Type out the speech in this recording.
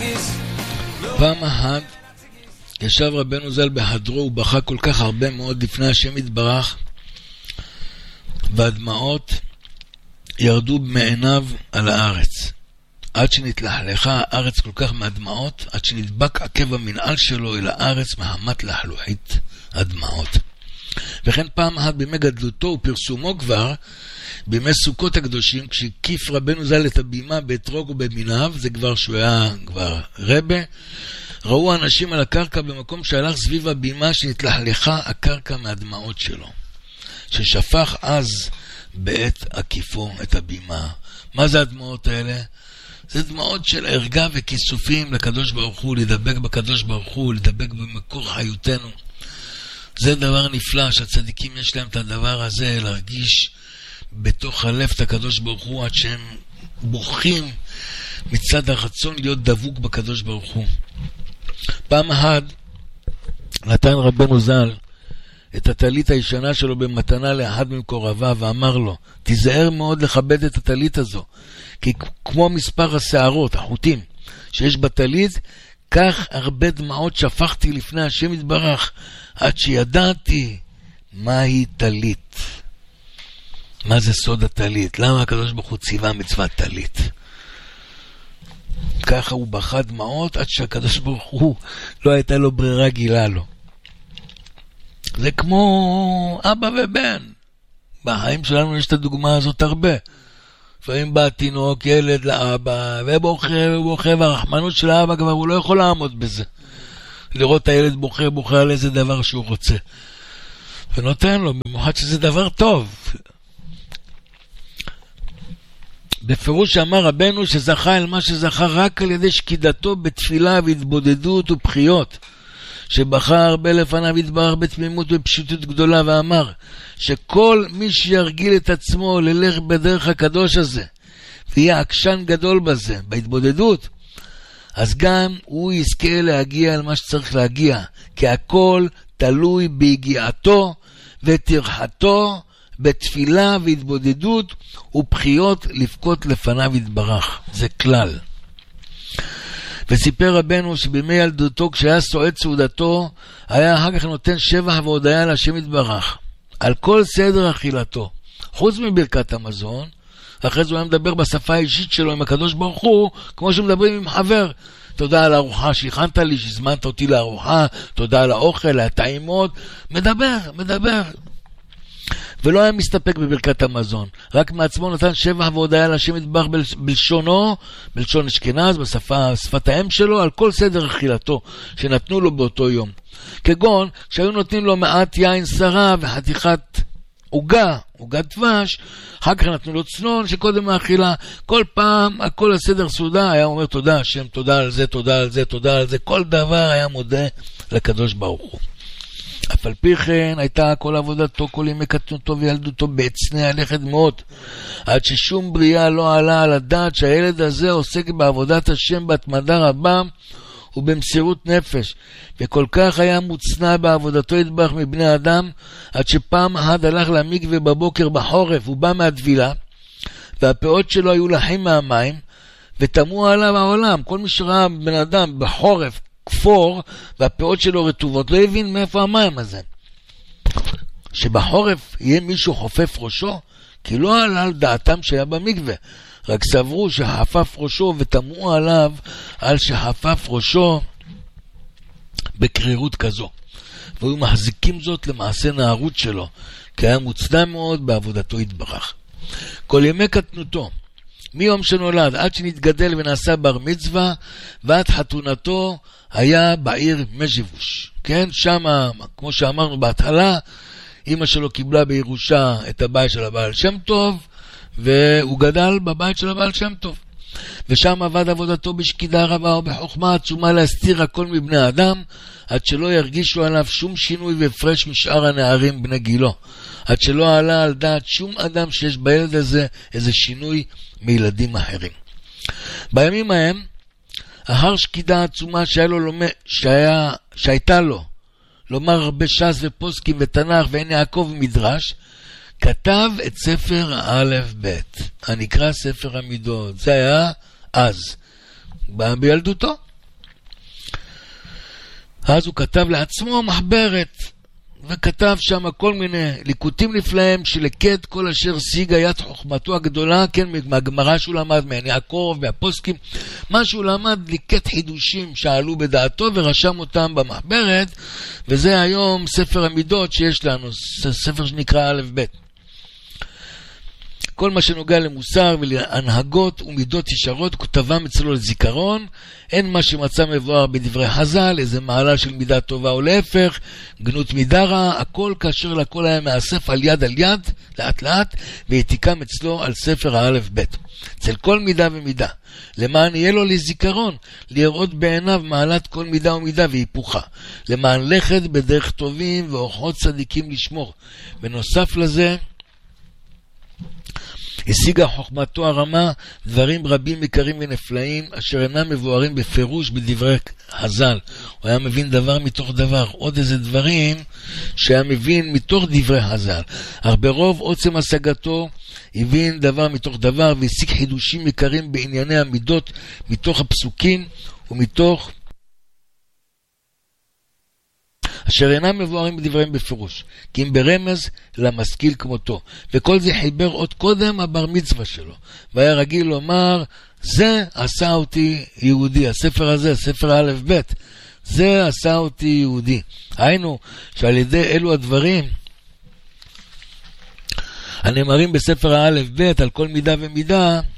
פעם אחת ישב רבנו ז"ל בהדרו ובכה כל כך הרבה מאוד לפני השם יתברך, והדמעות ירדו מעיניו על הארץ, עד שנתלחלכה הארץ כל כך מהדמעות, עד שנדבק עקב המנעל שלו אל הארץ מהמת לחלוכית הדמעות. וכן פעם אחת בימי גדלותו ופרסומו כבר, בימי סוכות הקדושים, כשהקיף רבנו ז"ל את הבימה באתרוג ובמיניו, זה כבר שהוא היה כבר רבה, ראו האנשים על הקרקע במקום שהלך סביב הבימה שנתלחלכה הקרקע מהדמעות שלו, ששפך אז בעת עקיפו את הבימה. מה זה הדמעות האלה? זה דמעות של ערגה וכיסופים לקדוש ברוך הוא, לדבק בקדוש ברוך הוא, לדבק במקור חיותנו. זה דבר נפלא שהצדיקים יש להם את הדבר הזה, להרגיש בתוך הלב את הקדוש ברוך הוא, עד שהם בוכים מצד הרצון להיות דבוק בקדוש ברוך הוא. פעם אחת נתן רבנו ז"ל את הטלית הישנה שלו במתנה לאחד ממקורביו, ואמר לו, תיזהר מאוד לכבד את הטלית הזו, כי כמו מספר השערות, החוטים, שיש בטלית, כך הרבה דמעות שפכתי לפני השם יתברך, עד שידעתי מהי טלית. מה זה סוד הטלית? למה הקדוש ברוך הוא ציווה מצוות טלית? ככה הוא בכה דמעות עד שהקדוש ברוך הוא לא הייתה לו ברירה, גילה לו. זה כמו אבא ובן. בחיים שלנו יש את הדוגמה הזאת הרבה. לפעמים בא תינוק, ילד לאבא, ובוכה, והרחמנות של האבא כבר הוא לא יכול לעמוד בזה. לראות את הילד בוכה על איזה דבר שהוא רוצה. ונותן לו, במיוחד שזה דבר טוב. בפירוש אמר רבנו שזכה אל מה שזכה רק על ידי שקידתו בתפילה והתבודדות ובחיות, שבחר הרבה לפניו יתברך בתמימות ובפשיטות גדולה, ואמר שכל מי שירגיל את עצמו ללך בדרך הקדוש הזה ויהיה עקשן גדול בזה, בהתבודדות, אז גם הוא יזכה להגיע על מה שצריך להגיע, כי הכל תלוי בהגיעתו ותרחתו בתפילה והתבודדות ובחיות לבכות לפניו יתברך. זה כלל. וסיפר רבנו שבימי ילדותו כשהיה סועד סעודתו, היה אחר כך נותן שבח והודיה להשם יתברך על כל סדר אכילתו, חוץ מברכת המזון. אחרי זה הוא היה מדבר בשפה האישית שלו עם הקדוש ברוך הוא, כמו שמדברים עם חבר. תודה על הארוחה שהכנת לי, שהזמנת אותי לארוחה, תודה על האוכל, הטעימות. מדבר. ולא היה מסתפק בברכת המזון, רק מעצמו נתן שבח והודיה להשם יתברך בלשונו, בלשון אשכנז, בשפת האם שלו, על כל סדר אכילתו שנתנו לו באותו יום. כגון שהיו נותנים לו מעט יין שרה וחתיכת עוגת דבש, אחר כך נתנו לו צנון שקודם האכילה. כל פעם, כל הסדר סעודה היה אומר תודה השם, תודה על זה, תודה על זה, תודה על זה, כל דבר היה מודה לקדוש ברוך הוא. אף על פי כן הייתה כל עבודתו, כל ימי קטנותו וילדותו בעצני הלכת מאוד, עד ששום בריאה לא עלה על הדעת שהילד הזה עוסק בעבודת השם בהתמדה רבה ובמסירות נפש, וכל כך היה מוצנע בעבודתו יתברך מבני אדם, עד שפעם אחת הלך למקווה בבוקר בחורף, הוא בא מהטבילה, והפאות שלו היו לחים מהמים, ותמו עליו העולם. כל מי שראה בן אדם בחורף כפור, והפאות שלו רטובות, לא הבין מאיפה המים הזה. שבחורף יהיה מישהו חופף ראשו, כי לא עלה על דעתם שהיה במקווה, רק סברו שחפף ראשו ותמו עליו על שחפף ראשו בקרירות כזו. והיו מחזיקים זאת למעשה נערות שלו, כי היה מוצנע מאוד בעבודתו יתברך. כל ימי קטנותו, מיום שנולד עד שנתגדל ונעשה בר מצווה, ועד חתונתו היה בעיר מז'יבוש. כן, שם, כמו שאמרנו בהתחלה, אמא שלו קיבלה בירושה את הבית של הבעל שם טוב, והוא גדל בבית של הבעל שם טוב. ושם עבד עבודתו בשקידה רבה ובחוכמה עצומה להסתיר הכל מבני האדם, עד שלא ירגישו עליו שום שינוי והפרש משאר הנערים בני גילו, עד שלא עלה על דעת שום אדם שיש בילד הזה איזה שינוי מילדים אחרים. בימים ההם, אחר שקידה עצומה שהייתה לו לומר הרבה ש"ס ופוסקים ותנ"ך ואין יעקב ומדרש, כתב את ספר א' ב', הנקרא ספר המידות. זה היה אז, בילדותו. אז הוא כתב לעצמו מחברת, וכתב שם כל מיני ליקוטים נפלאים שלקט כל אשר שיגה יד חוכמתו הגדולה, כן, מהגמרא שהוא למד, מהיעקב, מהפוסקים, מה שהוא למד, ליקט חידושים שעלו בדעתו ורשם אותם במחברת, וזה היום ספר המידות שיש לנו, ספר שנקרא א' ב'. כל מה שנוגע למוסר ולהנהגות ומידות ישרות כותבם אצלו לזיכרון, אין מה שמצא מבואר בדברי חז"ל, איזה מעלה של מידה טובה או להפך, גנות מידה רע, הכל כאשר לכל היה מאסף על יד, לאט לאט, והעתיקם אצלו על ספר האלף ב' אצל כל מידה ומידה, למען יהיה לו לזיכרון, לראות בעיניו מעלת כל מידה ומידה והיפוכה, למען לכת בדרך טובים ואורחות צדיקים לשמור. בנוסף לזה, השיגה חוכמתו הרמה דברים רבים יקרים ונפלאים אשר אינם מבוארים בפירוש בדברי חז"ל. הוא היה מבין דבר מתוך דבר, עוד איזה דברים שהיה מבין מתוך דברי חז"ל, אך ברוב עוצם השגתו הבין דבר מתוך דבר והשיג חידושים יקרים בענייני המידות מתוך הפסוקים ומתוך אשר אינם מבוארים בדבריהם בפירוש, כי אם ברמז למשכיל כמותו. וכל זה חיבר עוד קודם הבר מצווה שלו, והיה רגיל לומר, זה עשה אותי יהודי, הספר הזה, ספר האלף ב', זה עשה אותי יהודי. היינו שעל ידי אלו הדברים הנאמרים בספר האלף ב' על כל מידה ומידה,